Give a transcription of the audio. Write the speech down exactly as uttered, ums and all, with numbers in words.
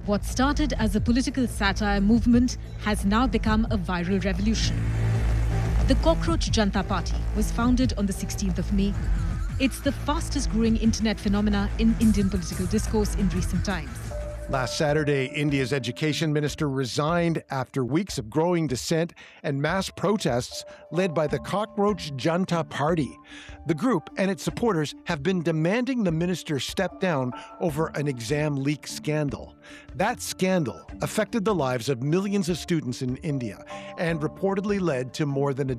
What started as a political satire movement has now become a viral revolution. The Cockroach Janta Party was founded on the sixteenth of May. It's the fastest growing internet phenomena in Indian political discourse in recent times. Last Saturday, India's education minister resigned after weeks of growing dissent and mass protests led by the Cockroach Janta Party. The group and its supporters have been demanding the minister step down over an exam leak scandal. That scandal affected the lives of millions of students in India and reportedly led to more than a